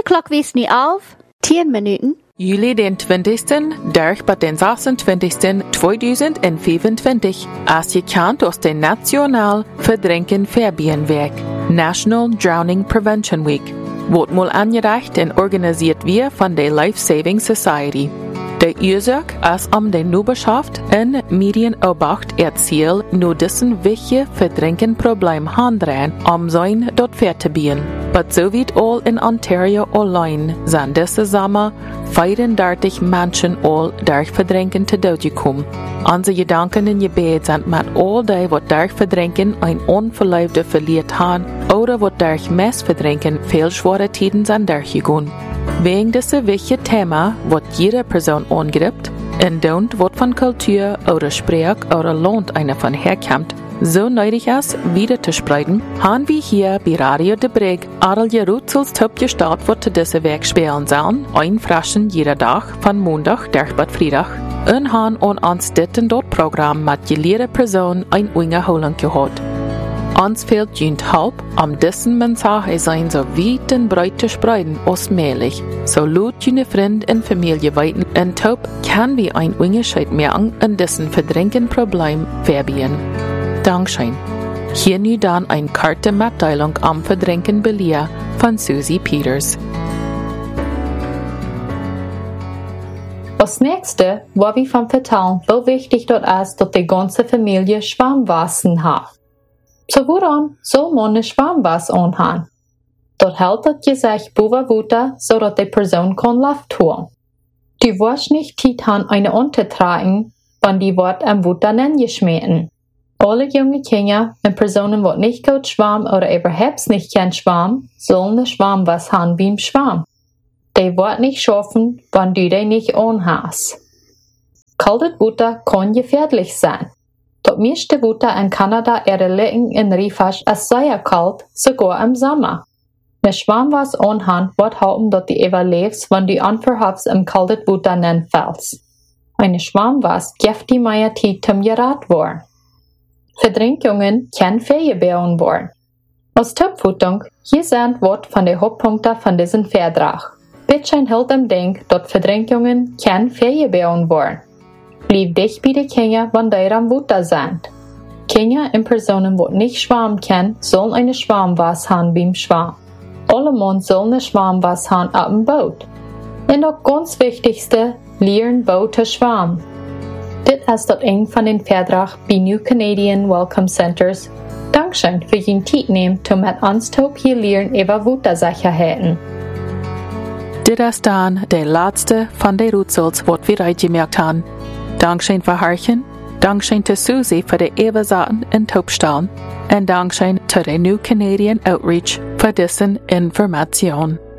De klok wees nu 10 minuten. Juli den 20. durch bis den 26. 2025 als gekannt aus den National Verdränken Verbienwerk National Drowning Prevention Week, wird mal angereicht und organisiert wir von der Life Saving Society. Der Ursache ist den Nubeschaft in Medienobacht erzählt, nur diesen wichtigen Verdränkenproblem handren, sein dort fertigbieren. Aber so wie all in Ontario allein sind diese Sommer 34 Menschen all durch Verdränken zu Tode gekommen. Unsere Gedanken und Gebet sind mit all die, die durch Verdränken ein Unverleibte verliert haben oder die durch Messverdränken viel schwere Tiden sind durchgegangen. Wegen dieses wichtigen Thema wird jede Person angegriffen und don't wird von Kultur oder Sprech oder Land einer von herkommt, so nötig ist, wieder zu spreiden, haben wir hier bei Radio de Brig alle Rutzels top gestartet, wird zu diesem Werk spielen sollen, ein Fraschen jeder Tag von Montag durch bis Freitag, und haben uns dort Programm mit jeder Person ein Ungeholen gehabt. Uns fehlt jünd halb, diesen Mensaje sein so weit und breit zu spreiden als möglich. So laut jene Freund und Familie weiten und top kann wir ein Unterschied merken und dessen Verdränkenproblem verbieten. Dankeschön. Hier nu dann eine kurze Mitteilung am Verdränken Belia von Susie Peters. Als nächste, wo wir vom Vertellen, wie wichtig dort ist, dass die ganze Familie Schwammwasser hat. So woran soll man eine Schwammwasser anhaben? Dort hält das Gesicht Buwa-Wuta, so dass die Person kann Luft tun. Die wirst nicht Titan eine untertragen, wenn die Wort am Wuta geschmissen. Alle junge Kinder und Personen, die nicht gut schwammen oder überhaupt nicht kennen schwammen, sollen eine Schwammwasser haben beim Schwamm. Die wird nicht schaffen, wenn du die nicht anhast. Kaltes Wuta kann gefährlich sein. Das meiste Wuta in Kanada liegen in Rifasch ist sehr kalt, sogar im Sommer. Eine Schwammwasser anhand wird helfen, dass du überlebst, wenn du unverhofft im kalten Wuta fällst. Eine Schwammwasser gibt die mehr Zeit zum Gerät werden. Verdrängungen können verhindert werden. Als Tippfutung, hier sind Wort von den Hauptpunkten von diesem Vertrag. Bitte hält im Denk, dass Verdrängungen können verhindert werden. Bleib dich bei den Kindern, wenn die am Wuta sind. Kinder und Personen, die nicht schwammen können, sollen eine Schwammwasser haben beim Schwammen. Alle Mann sollen eine Schwammwasser haben auf dem Boot. Und das ganz Wichtigste, lernen Boot zu schwammen. Das ist das Ende von den Vertrag bei New Canadian Welcome Centers. Dankeschön für Ihre Zeit nehmen, um mit uns hier lernen über Wuta-Sicherheiten. Das ist dann der letzte von den Rutzels, was wir gemerkt haben. Dankeschön für Harchen, Dankeschön zu Susie für die Ebersaten und Taubstellen und Dankeschön zu der New Canadian Outreach für dessen Information.